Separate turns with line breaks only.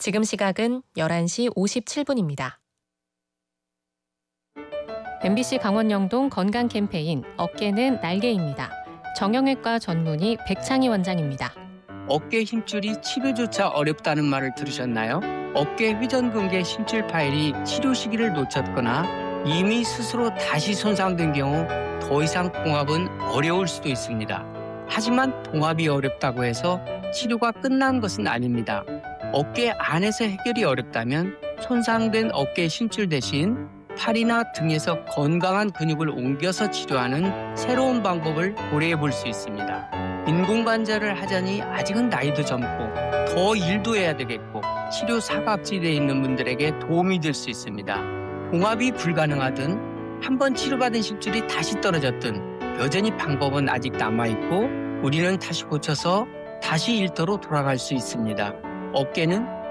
지금 시각은 11시 57분입니다. MBC 강원영동 건강 캠페인 어깨는 날개입니다. 정형외과 전문의 백창희 원장입니다.
어깨 힘줄이 치료조차 어렵다는 말을 들으셨나요? 어깨 회전근개 힘줄 파일이 치료 시기를 놓쳤거나 이미 스스로 다시 손상된 경우 더 이상 봉합은 어려울 수도 있습니다. 하지만 봉합이 어렵다고 해서 치료가 끝난 것은 아닙니다. 어깨 안에서 해결이 어렵다면 손상된 어깨 힘줄 대신 팔이나 등에서 건강한 근육을 옮겨서 치료하는 새로운 방법을 고려해 볼 수 있습니다. 인공관절을 하자니 아직은 나이도 젊고 더 일도 해야 되겠고 치료 사각지대에 있는 분들에게 도움이 될 수 있습니다. 봉합이 불가능하든 한번 치료받은 힘줄이 다시 떨어졌든 여전히 방법은 아직 남아있고 우리는 다시 고쳐서 다시 일터로 돌아갈 수 있습니다. 어깨는